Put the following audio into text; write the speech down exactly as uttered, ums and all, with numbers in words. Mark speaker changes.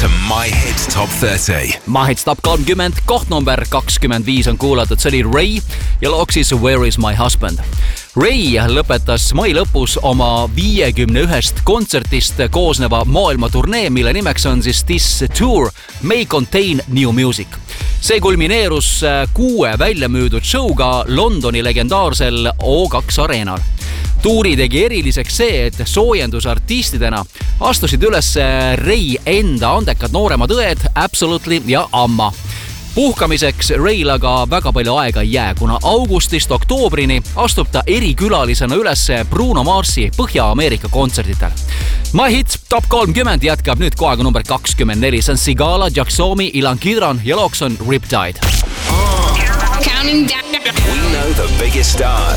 Speaker 1: to My Hit Top thirty.
Speaker 2: My Hit Top kolmkümmend, koht number kakskümmend viis on kuulatud. See oli Ray ja looks siis Where is my husband? Ray lõpetas mai lõpus oma viiekümne ühest kontsertist koosneva maailmaturnee, mille nimeks on siis This Tour May Contain New Music. See kulmineerus kuue väljamüüdud showga Londoni legendaarsel O kaks areenal. Tuuri tegi eriliseks see, et soojendusartistidena astusid üles Ray enda andekad nooremad õed Absolutely ja Amma. Puhkamiseks Rayl aga väga palju aega ei jää, kuna augustist oktoobrini astub ta erikülalisena üles Bruno Marsi Põhja-Ameerika kontsertitel. My Hit Top kolmkümmend jätkab nüüd kohaga number kakskümmend neli. See on Sigala, Jaxomi, Ilan Kidron ja looks on Riptide.
Speaker 1: We know the biggest stars.